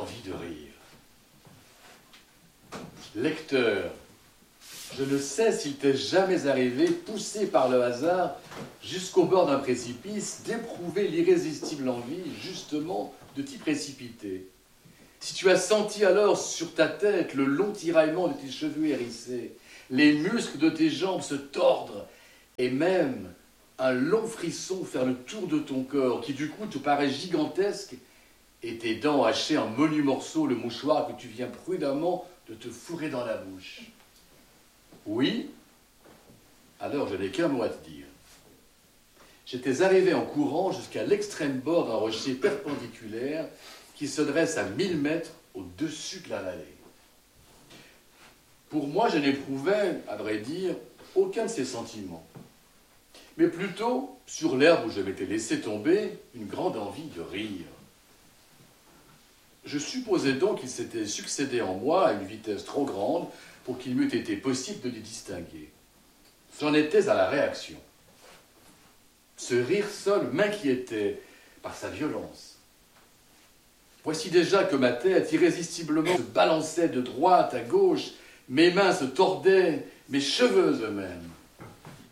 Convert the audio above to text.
envie de rire. Lecteur, je ne sais s'il t'est jamais arrivé, poussé par le hasard jusqu'au bord d'un précipice, d'éprouver l'irrésistible envie, justement, de t'y précipiter. Si tu as senti alors sur ta tête le long tiraillement de tes cheveux hérissés, les muscles de tes jambes se tordre, et même un long frisson faire le tour de ton corps, qui du coup te paraît gigantesque, et tes dents hacher en menus morceaux le mouchoir que tu viens prudemment de te fourrer dans la bouche. Oui, alors je n'ai qu'un mot à te dire. J'étais arrivé en courant jusqu'à l'extrême bord d'un rocher perpendiculaire qui se dresse à 1000 mètres au-dessus de la vallée. Pour moi, je n'éprouvais, à vrai dire, aucun de ces sentiments, mais plutôt, sur l'herbe où je m'étais laissé tomber, une grande envie de rire. Je supposais donc qu'il s'était succédé en moi à une vitesse trop grande pour qu'il m'eût été possible de les distinguer. J'en étais à la réaction. Ce rire seul m'inquiétait par sa violence. Voici déjà que ma tête irrésistiblement se balançait de droite à gauche, mes mains se tordaient, mes cheveux eux-mêmes.